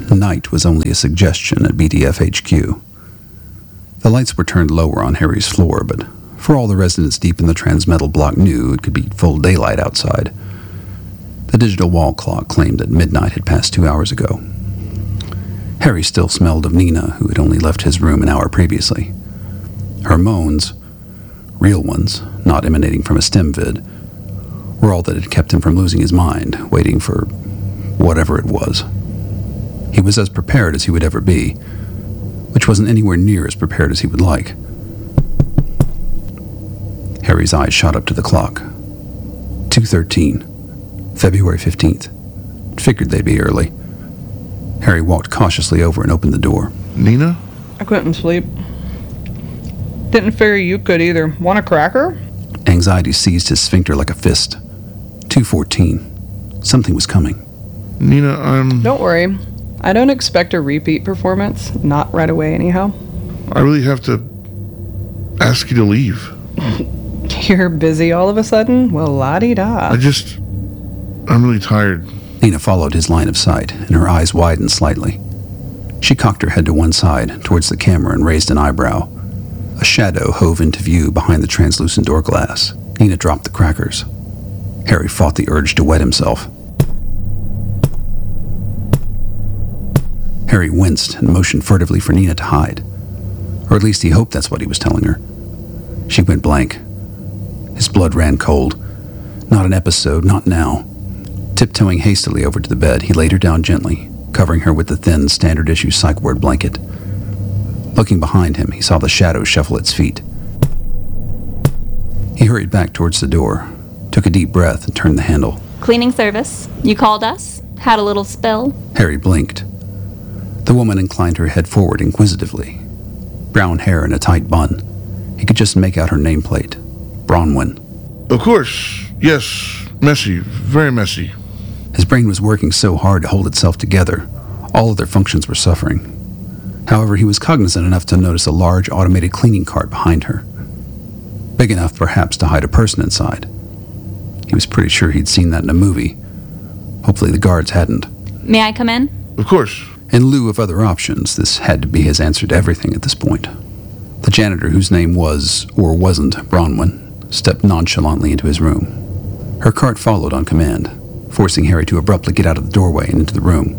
Night was only a suggestion at BDF HQ. The lights were turned lower on Harry's floor, but for all the residents deep in the Transmetal block knew, it could be full daylight outside. The digital wall clock claimed that midnight had passed 2 hours ago. Harry still smelled of Nina, who had only left his room an hour previously. Her moans, real ones, not emanating from a stim vid, were all that had kept him from losing his mind, waiting for whatever it was. He was as prepared as he would ever be, which wasn't anywhere near as prepared as he would like. Harry's eyes shot up to the clock. 2:13, February 15th. Figured they'd be early. Harry walked cautiously over and opened the door. Nina? I couldn't sleep. Didn't figure you could either. Want a cracker? Anxiety seized his sphincter like a fist. 2:14. Something was coming. Nina, Don't worry. I don't expect a repeat performance. Not right away, anyhow. I really have to ask you to leave. You're busy all of a sudden? Well, la-di-da. I'm really tired. Nina followed his line of sight, and her eyes widened slightly. She cocked her head to one side, towards the camera, and raised an eyebrow. A shadow hove into view behind the translucent door glass. Nina dropped the crackers. Harry fought the urge to wet himself. Harry winced and motioned furtively for Nina to hide. Or at least he hoped that's what he was telling her. She went blank. His blood ran cold. Not an episode, not now. Tiptoeing hastily over to the bed, he laid her down gently, covering her with the thin, standard-issue psych ward blanket. Looking behind him, he saw the shadow shuffle its feet. He hurried back towards the door, took a deep breath, and turned the handle. Cleaning service. You called us? Had a little spill? Harry blinked. The woman inclined her head forward inquisitively. Brown hair in a tight bun. He could just make out her nameplate. Bronwyn. Of course. Yes. Messy. Very messy. His brain was working so hard to hold itself together. All other functions were suffering. However, he was cognizant enough to notice a large automated cleaning cart behind her. Big enough, perhaps, to hide a person inside. He was pretty sure he'd seen that in a movie. Hopefully the guards hadn't. May I come in? Of course. In lieu of other options, this had to be his answer to everything at this point. The janitor, whose name was, or wasn't, Bronwyn, stepped nonchalantly into his room. Her cart followed on command, forcing Harry to abruptly get out of the doorway and into the room.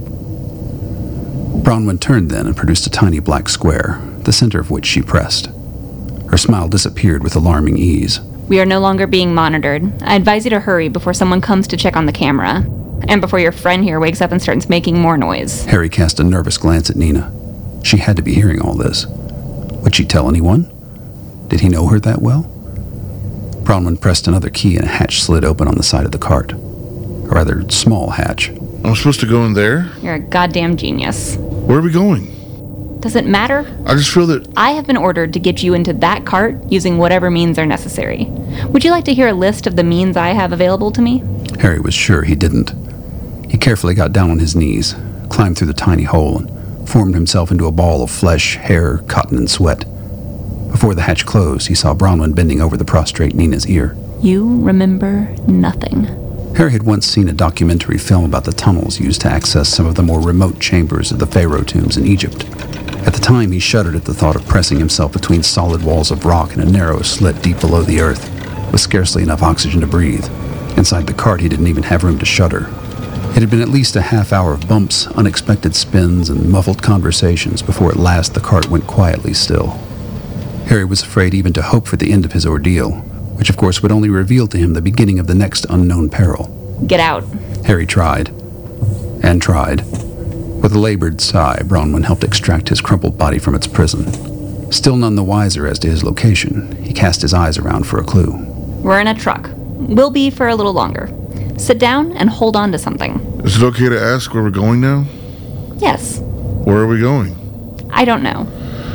Bronwyn turned then and produced a tiny black square, the center of which she pressed. Her smile disappeared with alarming ease. We are no longer being monitored. I advise you to hurry before someone comes to check on the camera. And before your friend here wakes up and starts making more noise. Harry cast a nervous glance at Nina. She had to be hearing all this. Would she tell anyone? Did he know her that well? Bronwyn pressed another key and a hatch slid open on the side of the cart. A rather small hatch. I'm supposed to go in there? You're a goddamn genius. Where are we going? Does it matter? I just feel that... I have been ordered to get you into that cart using whatever means are necessary. Would you like to hear a list of the means I have available to me? Harry was sure he didn't. He carefully got down on his knees, climbed through the tiny hole, and formed himself into a ball of flesh, hair, cotton, and sweat. Before the hatch closed, he saw Bronwyn bending over the prostrate Nina's ear. You remember nothing. Harry had once seen a documentary film about the tunnels used to access some of the more remote chambers of the pharaoh tombs in Egypt. At the time, he shuddered at the thought of pressing himself between solid walls of rock in a narrow slit deep below the earth, with scarcely enough oxygen to breathe. Inside the cart, he didn't even have room to shudder. It had been at least a half hour of bumps, unexpected spins, and muffled conversations before at last the cart went quietly still. Harry was afraid even to hope for the end of his ordeal, which of course would only reveal to him the beginning of the next unknown peril. Get out. Harry tried. And tried. With a labored sigh, Bronwyn helped extract his crumpled body from its prison. Still none the wiser as to his location, he cast his eyes around for a clue. We're in a truck. Will be for a little longer. Sit down and hold on to something. Is it okay to ask where we're going now? Yes. Where are we going? I don't know.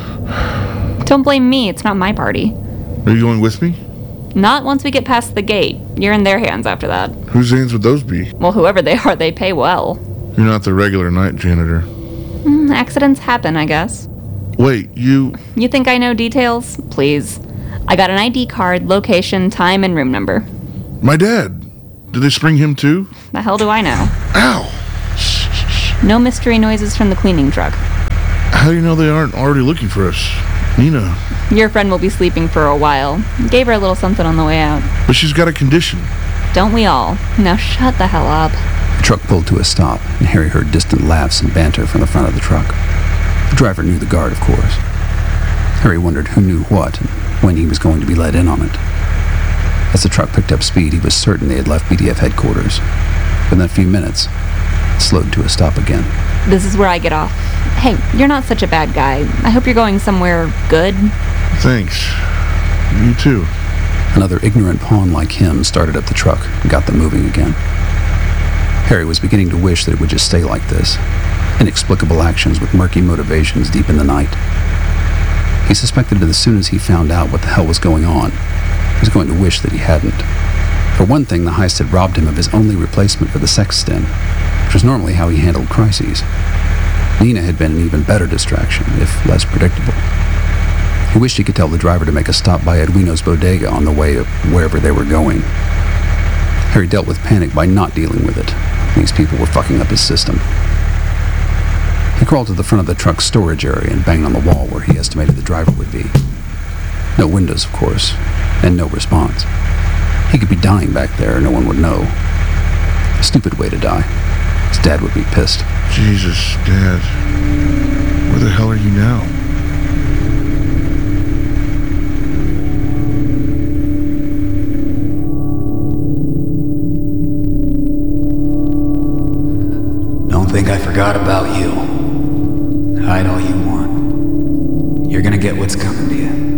Don't blame me, it's not my party. Are you going with me? Not once we get past the gate. You're in their hands after that. Whose hands would those be? Well, whoever they are, they pay well. You're not the regular night janitor. Accidents happen, I guess. Wait, you... You think I know details? Please. I got an ID card, location, time, and room number. My dad. Did they spring him too? The hell do I know? Ow! Shh. No mystery noises from the cleaning truck. How do you know they aren't already looking for us? Nina. Your friend will be sleeping for a while. Gave her a little something on the way out. But she's got a condition. Don't we all? Now shut the hell up. The truck pulled to a stop, and Harry heard distant laughs and banter from the front of the truck. The driver knew the guard, of course. Harry wondered who knew what and when he was going to be let in on it. As the truck picked up speed, he was certain they had left BDF headquarters. Within a few minutes, it slowed to a stop again. This is where I get off. Hey, you're not such a bad guy. I hope you're going somewhere good. Thanks. You too. Another ignorant pawn like him started up the truck and got them moving again. Harry was beginning to wish that it would just stay like this. Inexplicable actions with murky motivations deep in the night. He suspected that as soon as he found out what the hell was going on, he was going to wish that he hadn't. For one thing, the heist had robbed him of his only replacement for the sex sting, which was normally how he handled crises. Nina had been an even better distraction, if less predictable. He wished he could tell the driver to make a stop by Edwino's bodega on the way of wherever they were going. Harry dealt with panic by not dealing with it. These people were fucking up his system. He crawled to the front of the truck's storage area and banged on the wall where he estimated the driver would be. No windows, of course, and no response. He could be dying back there, no one would know. A stupid way to die. His dad would be pissed. Jesus, Dad. Where the hell are you now? Don't think I forgot about you. Hide all you want. You're gonna get what's coming to you.